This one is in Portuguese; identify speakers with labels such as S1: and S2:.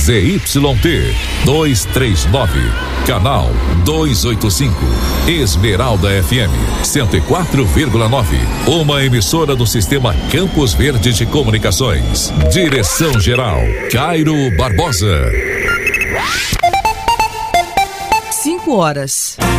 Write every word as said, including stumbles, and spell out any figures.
S1: Z Y T duzentos e trinta e nove, canal duzentos e oitenta e cinco, Esmeralda F M cento e quatro vírgula nove, uma emissora do sistema Campos Verde de Comunicações. Direção geral Cairo Barbosa.
S2: Cinco horas.